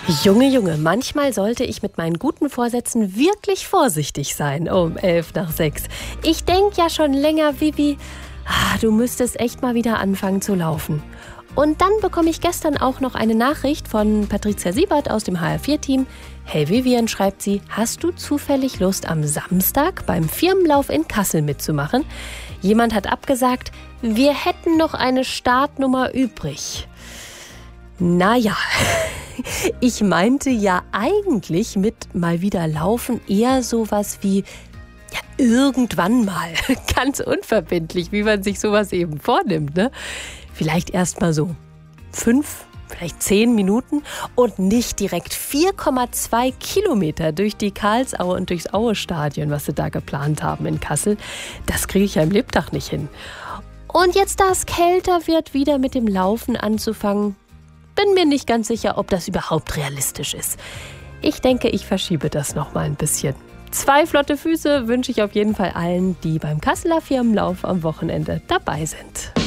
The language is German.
Junge, Junge, manchmal sollte ich mit meinen guten Vorsätzen wirklich vorsichtig sein. Um 5:55. Ich denke ja schon länger, Vivi, du müsstest echt mal wieder anfangen zu laufen. Und dann bekomme ich gestern auch noch eine Nachricht von Patricia Siebert aus dem HR4-Team. Hey Vivian, schreibt sie, hast du zufällig Lust, am Samstag beim Firmenlauf in Kassel mitzumachen? Jemand hat abgesagt, wir hätten noch eine Startnummer übrig. Naja, ich meinte ja eigentlich mit mal wieder laufen eher sowas wie irgendwann mal, ganz unverbindlich, wie man sich sowas eben vornimmt, ne? Vielleicht erst mal so 5, vielleicht 10 Minuten und nicht direkt 4,2 Kilometer durch die Karlsaue und durchs Aue-Stadion, was sie da geplant haben in Kassel. Das kriege ich ja im Lebtag nicht hin. Und jetzt, da es kälter wird, wieder mit dem Laufen anzufangen, bin mir nicht ganz sicher, ob das überhaupt realistisch ist. Ich denke, ich verschiebe das noch mal ein bisschen. 2 flotte Füße wünsche ich auf jeden Fall allen, die beim Kasseler Firmenlauf am Wochenende dabei sind.